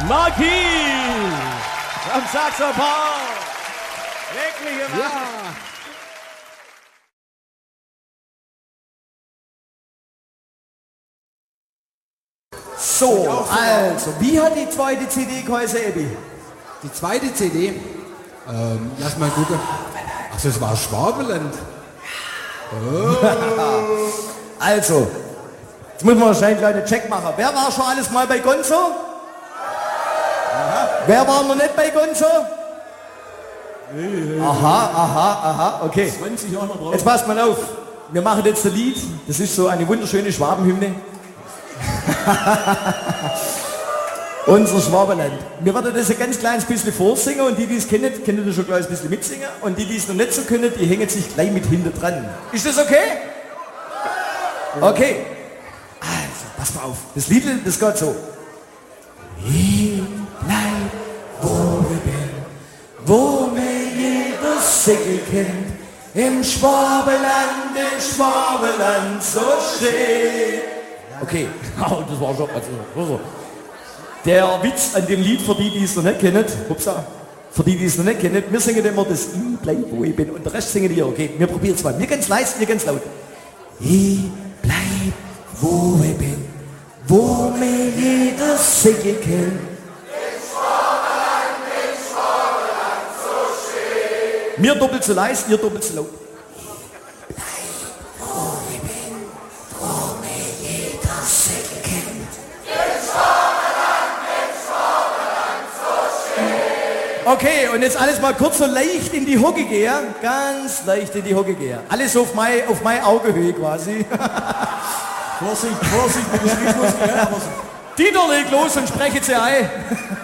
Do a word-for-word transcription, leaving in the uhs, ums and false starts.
Marquis am Saxophon. Wirklich gemacht. Ja. So, also, wie hat die zweite C D geheißen, Ebi? Die zweite C D, ähm, lass mal gucken. Ach, das war Schwabeland. Oh. Also, jetzt muss man wahrscheinlich einen kleinen Check machen. Wer war schon alles mal bei Gonzo? Aha. Wer war noch nicht bei Gonzo? Aha, aha, aha, okay. zwanzig Jahre noch drauf. Jetzt passt mal auf. Wir machen jetzt ein Lied. Das ist so eine wunderschöne Schwabenhymne. Unser Schwabenland. Wir werden das ein ganz kleines bisschen vorsingen und die, die es kennen, können das schon gleich ein bisschen mitsingen. Und die, die es noch nicht so können, die hängen sich gleich mit hinter dran. Ist das okay? Okay. Also, pass mal auf. Das Lied, das geht so. Ich bleib, wo wir bin, wo mir jeder Segel kennt. Im Schwabenland, im Schwabenland, so schön. Okay, das war schon, also, der Witz an dem Lied, für die, die es noch nicht kennen, hupsa, für die, die es noch nicht kennen, wir singen immer das Ich bleib, wo ich bin und der Rest singen die, okay, wir probieren es mal, wir ganz leise, wir ganz laut. Ich bleib, wo ich bin, wo mir jeder Segel kennt. Mir doppelt so leise, ihr doppelt so laut. Okay, und jetzt alles mal kurz so leicht in die Hocke gehen. Ganz leicht in die Hocke gehen. Alles auf meine auf mein Augehöhe quasi. Vorsicht, Vorsicht mit dem Schließmuskel. Ja, Dieter, leg los und spreche sie ein.